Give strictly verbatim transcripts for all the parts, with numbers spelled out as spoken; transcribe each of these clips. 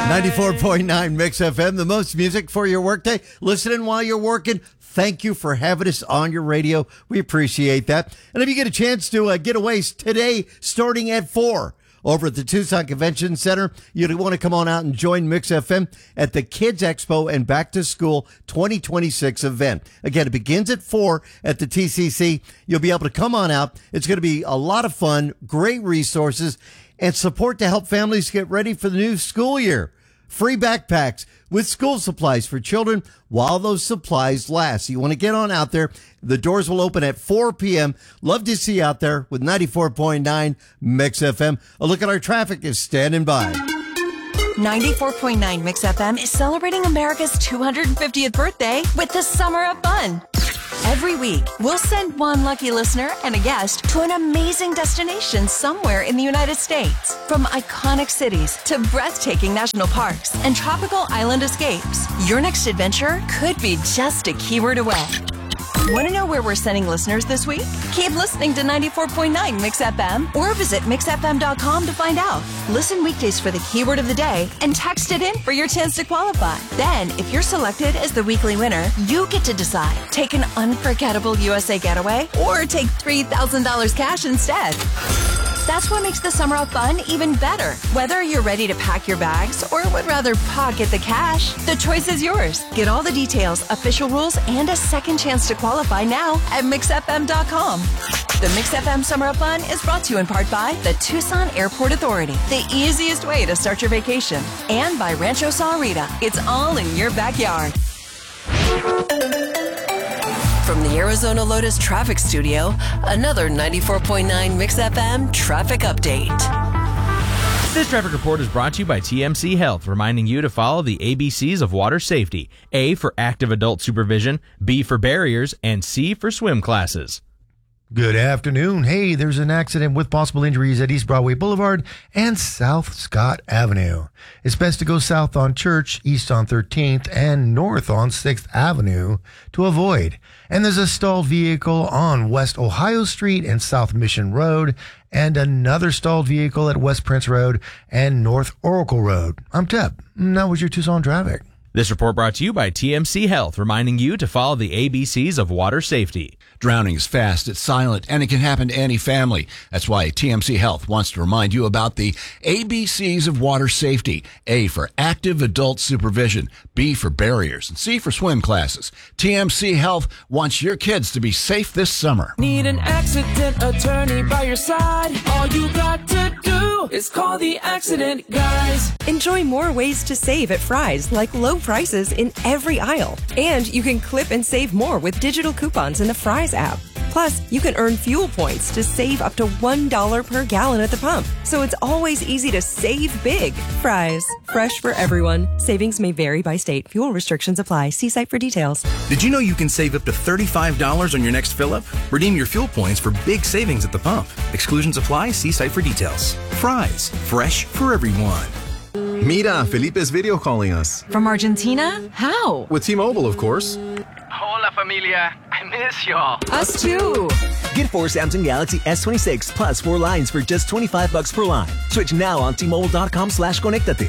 ninety-four point nine Mix F M, the most music for your workday. Listening while you're working. Thank you for having us on your radio. We appreciate that. And if you get a chance to uh, get away today, starting at four over at the Tucson Convention Center, you'll want to come on out and join Mix F M at the Kids Expo and Back to School twenty twenty-six event. Again, it begins at four at the T C C. You'll be able to come on out. It's going to be a lot of fun, great resources, and support to help families get ready for the new school year. Free backpacks with school supplies for children while those supplies last. You want to get on out there. The doors will open at four p.m. Love to see you out there with ninety-four point nine Mix F M. A look at our traffic is standing by. ninety-four point nine Mix F M is celebrating America's two hundred fiftieth birthday with the Summer of Fun. Every week, we'll send one lucky listener and a guest to an amazing destination somewhere in the United States. From iconic cities to breathtaking national parks and tropical island escapes, your next adventure could be just a keyword away. Want to know where we're sending listeners this week? Keep listening to ninety-four point nine Mix F M or visit mix f m dot com to find out. Listen weekdays for the keyword of the day and text it in for your chance to qualify. Then, if you're selected as the weekly winner, you get to decide. Take an unforgettable U S A getaway or take three thousand dollars cash instead. That's what makes the Summer of Fun even better. Whether you're ready to pack your bags or would rather pocket the cash, the choice is yours. Get all the details, official rules, and a second chance to qualify now at mix f m dot com. The Mix F M Summer of Fun is brought to you in part by the Tucson Airport Authority, the easiest way to start your vacation, and by Rancho Sal Rita. It's all in your backyard. From the Arizona Lotus Traffic Studio, another ninety-four point nine Mix F M traffic update. This traffic report is brought to you by T M C Health, reminding you to follow the A B Cs of water safety. A for active adult supervision, B for barriers, and C for swim classes. Good afternoon. Hey, there's an accident with possible injuries at East Broadway Boulevard and South Scott Avenue. It's best to go south on Church, east on thirteenth, and north on sixth Avenue to avoid. And there's a stalled vehicle on West Ohio Street and South Mission Road, and another stalled vehicle at West Prince Road and North Oracle Road. I'm Teb. That was your Tucson traffic. This report brought to you by T M C Health, reminding you to follow the A B Cs of water safety. Drowning is fast, it's silent, and it can happen to any family. That's why T M C Health wants to remind you about the A B Cs of water safety. A for active adult supervision, B for barriers, and C for swim classes. T M C Health wants your kids to be safe this summer. Need an accident attorney by your side? All you got to do is call the accident guys. Enjoy more ways to save at Fry's, like low prices in every aisle. And you can clip and save more with digital coupons in the Fry's app. Plus, you can earn fuel points to save up to one dollar per gallon at the pump. So it's always easy to save big. Fry's, fresh for everyone. Savings may vary by state. Fuel restrictions apply. See site for details. Did you know you can save up to thirty-five dollars on your next fill-up? Redeem your fuel points for big savings at the pump. Exclusions apply. See site for details. Fry's, fresh for everyone. Mira, Felipe's video calling us. From Argentina? How? With T-Mobile, of course. Hola, familia. I miss y'all. Us too. Get four Samsung Galaxy S twenty-six plus four lines for just twenty-five bucks per line. Switch now on T Mobile dot com slash conectate.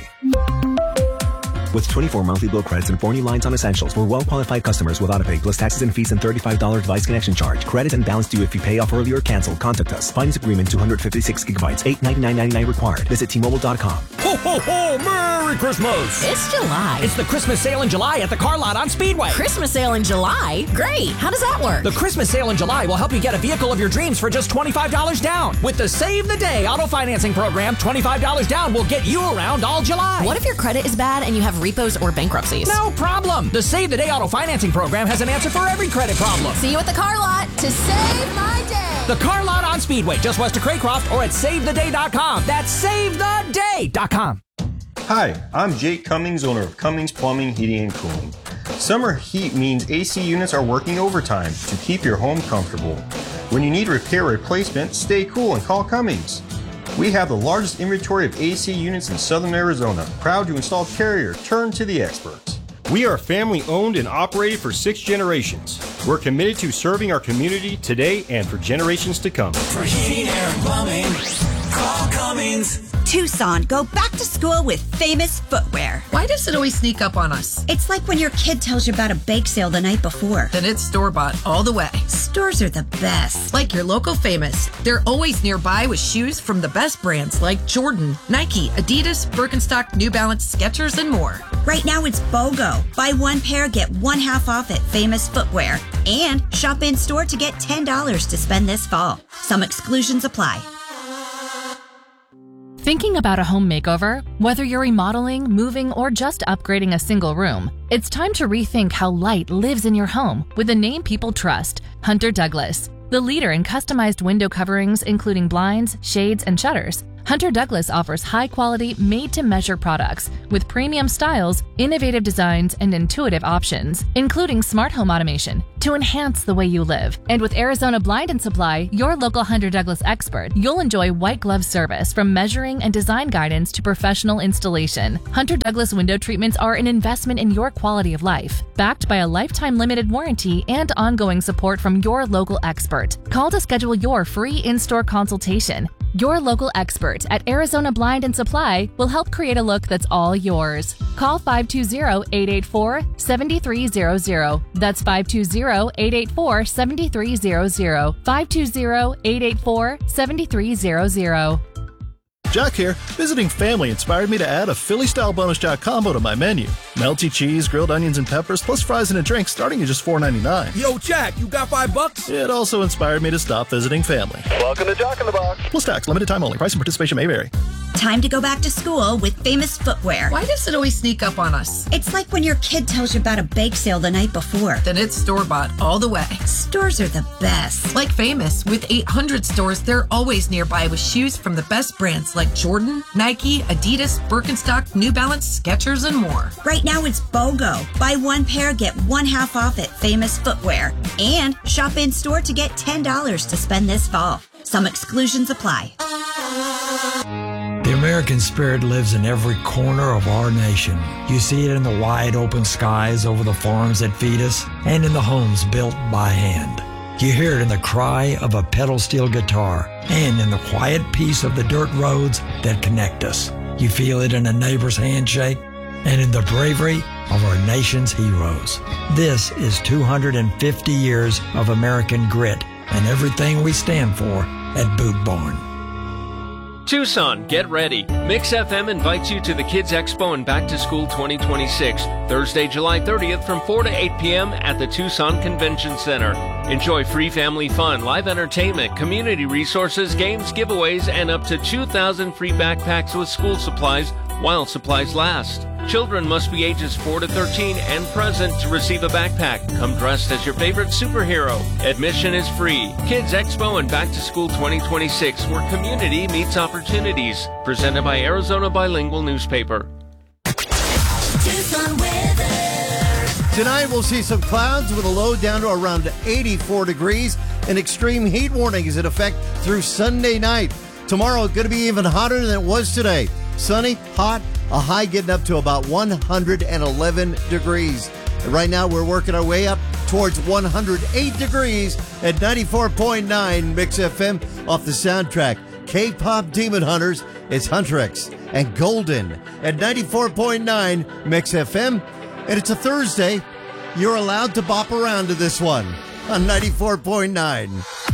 With twenty-four monthly bill credits and four new lines on essentials for well-qualified customers with autopay plus taxes and fees and thirty-five dollars device connection charge. Credit and balance due if you pay off early or cancel. Contact us. Finance agreement two hundred fifty-six gigabytes. eight ninety-nine ninety-nine required. Visit T Mobile dot com. Ho, ho, ho! Merry Christmas! It's July. It's the Christmas sale in July at the car lot on Speedway. Christmas sale in July? Great! How does that work? The Christmas sale in July will help you get a vehicle of your dreams for just twenty-five dollars down. With the Save the Day auto financing program, twenty-five dollars down will get you around all July. What if your credit is bad and you have repos or bankruptcies? No problem. The Save the Day auto financing program has an answer for every credit problem. See you at the car lot to save my day. The car lot on Speedway, just west of Craycroft, or at save the day dot com. That's save the day dot com. Hi, I'm Jake Cummings, owner of Cummings Plumbing, Heating, and Cooling. Summer heat means A C units are working overtime to keep your home comfortable. When you need repair or replacement, stay cool and call Cummings. We have the largest inventory of A C units in southern Arizona. Proud to install Carrier. Turn to the experts. We are family owned and operated for six generations. We're committed to serving our community today and for generations to come. For heating, air, and plumbing, call Cummings. Tucson, go back to school with Famous Footwear. Why does it always sneak up on us? It's like when your kid tells you about a bake sale the night before. Then it's store-bought all the way. Stores are the best. Like your local Famous. They're always nearby with shoes from the best brands like Jordan, Nike, Adidas, Birkenstock, New Balance, Skechers, and more. Right now it's BOGO. Buy one pair, get one half off at Famous Footwear. And shop in-store to get ten dollars to spend this fall. Some exclusions apply. Thinking about a home makeover? Whether you're remodeling, moving, or just upgrading a single room, it's time to rethink how light lives in your home with a name people trust, Hunter Douglas. The leader in customized window coverings, including blinds, shades, and shutters, Hunter Douglas offers high-quality, made-to-measure products with premium styles, innovative designs, and intuitive options, including smart home automation to enhance the way you live. And with Arizona Blind and Supply, your local Hunter Douglas expert, you'll enjoy white glove service from measuring and design guidance to professional installation. Hunter Douglas window treatments are an investment in your quality of life, backed by a lifetime limited warranty and ongoing support from your local expert. Call to schedule your free in-store consultation. Your local expert at Arizona Blind and Supply will help create a look that's all yours. Call five two zero, eight eight four, seven three zero zero. That's five two zero, eight eight four, seven three zero zero. five two zero, eight eight four, seven three zero zero. Jack here. Visiting family inspired me to add a Philly-style bonus Jack combo to my menu. Melty cheese, grilled onions, and peppers, plus fries and a drink starting at just four ninety-nine. Yo, Jack, you got five bucks? It also inspired me to stop visiting family. Welcome to Jack in the Box. Plus tax, limited time only. Price and participation may vary. Time to go back to school with Famous Footwear. Why does it always sneak up on us? It's like when your kid tells you about a bake sale the night before. Then it's store-bought all the way. Stores are the best. Like Famous, with eight hundred stores, they're always nearby with shoes from the best brands like Jordan, Nike, Adidas, Birkenstock, New Balance, Skechers, and more. Right now it's BOGO. Buy one pair, get one half off at Famous Footwear. And shop in-store to get ten dollars to spend this fall. Some exclusions apply. The American spirit lives in every corner of our nation. You see it in the wide open skies over the farms that feed us and in the homes built by hand. You hear it in the cry of a pedal steel guitar and in the quiet peace of the dirt roads that connect us. You feel it in a neighbor's handshake and in the bravery of our nation's heroes. This is two hundred fifty years of American grit and everything we stand for at Boot Barn. Tucson, get ready. Mix F M invites you to the Kids Expo and Back to School twenty twenty-six, Thursday, July thirtieth from four to eight p.m. at the Tucson Convention Center. Enjoy free family fun, live entertainment, community resources, games, giveaways, and up to two thousand free backpacks with school supplies while supplies last. Children must be ages four to thirteen and present to receive a backpack. Come dressed as your favorite superhero. Admission is free. Kids Expo and Back to School twenty twenty-six, where community meets opportunities. Presented by Arizona Bilingual Newspaper. Tonight we'll see some clouds with a low down to around eighty-four degrees. An extreme heat warning is in effect through Sunday night. Tomorrow going to be even hotter than it was today. Sunny, hot, a high getting up to about one hundred eleven degrees. And right now we're working our way up towards one hundred eight degrees at ninety-four point nine Mix F M off the soundtrack. K-Pop Demon Hunters, it's Huntrix and Golden at ninety-four point nine Mix F M. And it's a Thursday. You're allowed to bop around to this one on ninety-four point nine.